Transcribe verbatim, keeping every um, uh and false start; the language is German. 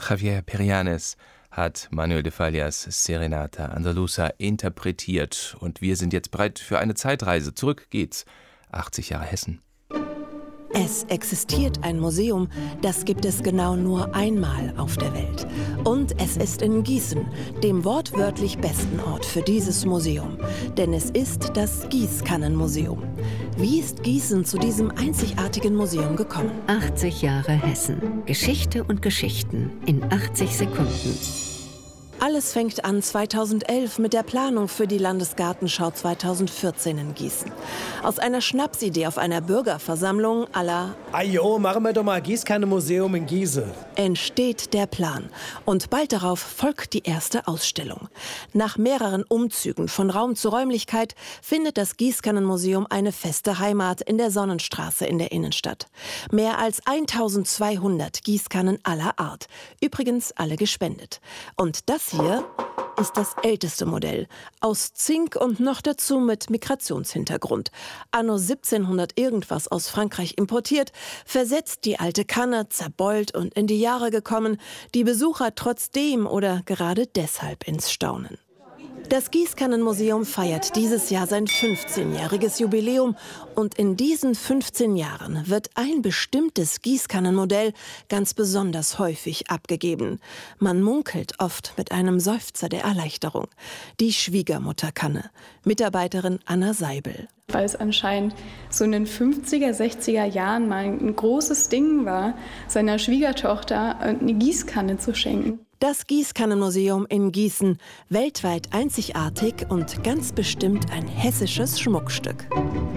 Javier Perianes hat Manuel de Fallas Serenata Andaluza interpretiert. Und wir sind jetzt bereit für eine Zeitreise. Zurück geht's. achtzig Jahre Hessen. Es existiert ein Museum, das gibt es genau nur einmal auf der Welt. Und es ist in Gießen, dem wortwörtlich besten Ort für dieses Museum. Denn es ist das Gießkannenmuseum. Wie ist Gießen zu diesem einzigartigen Museum gekommen? achtzig Jahre Hessen. Geschichte und Geschichten in achtzig Sekunden. Alles fängt an zweitausendelf mit der Planung für die Landesgartenschau zweitausendvierzehn in Gießen. Aus einer Schnapsidee auf einer Bürgerversammlung à la Ajo, machen wir doch mal Gießkannenmuseum in Gießen. entsteht der Plan. Und bald darauf folgt die erste Ausstellung. Nach mehreren Umzügen von Raum zu Räumlichkeit findet das Gießkannenmuseum eine feste Heimat in der Sonnenstraße in der Innenstadt. Mehr als eintausendzweihundert Gießkannen aller Art. Übrigens alle gespendet. Und das hier ist das älteste Modell. Aus Zink und noch dazu mit Migrationshintergrund. Anno siebzehnhundert irgendwas aus Frankreich importiert, versetzt die alte Kanne, zerbeult und in die Jahre gekommen, die Besucher trotzdem oder gerade deshalb ins Staunen. Das Gießkannenmuseum feiert dieses Jahr sein fünfzehnjähriges Jubiläum und in diesen fünfzehn Jahren wird ein bestimmtes Gießkannenmodell ganz besonders häufig abgegeben. Man munkelt oft mit einem Seufzer der Erleichterung. Die Schwiegermutterkanne, Mitarbeiterin Anna Seibel. Weil es anscheinend so in den fünfziger, sechziger Jahren mal ein großes Ding war, seiner Schwiegertochter eine Gießkanne zu schenken. Das Gießkannenmuseum in Gießen, weltweit einzigartig und ganz bestimmt ein hessisches Schmuckstück.